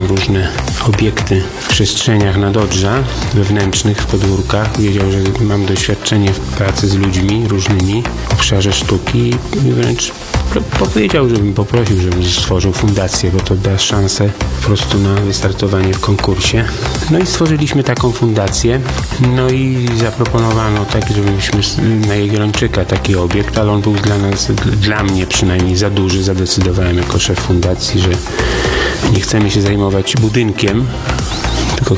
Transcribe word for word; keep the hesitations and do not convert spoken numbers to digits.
różne obiekty w przestrzeniach nadodrza wewnętrznych, w podwórkach. Wiedział, że mam doświadczenie w pracy z ludźmi różnymi w obszarze sztuki i wręcz powiedział, żebym poprosił, żebym stworzył fundację, bo to da szansę po prostu na wystartowanie w konkursie. No i stworzyliśmy taką fundację. No i zaproponowano tak, żebyśmy na Jagiellończyka taki obiekt, ale on był dla nas, dla mnie przynajmniej za duży. Zadecydowałem jako szef fundacji, że nie chcemy się zajmować budynkiem,